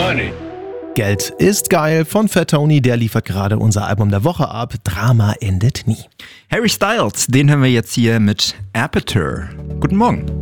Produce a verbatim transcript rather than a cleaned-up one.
money. Geld ist geil von Fat Tony, der liefert gerade unser Album der Woche ab. Drama endet nie. Harry Styles, den hören wir jetzt hier mit Aperture. Guten Morgen.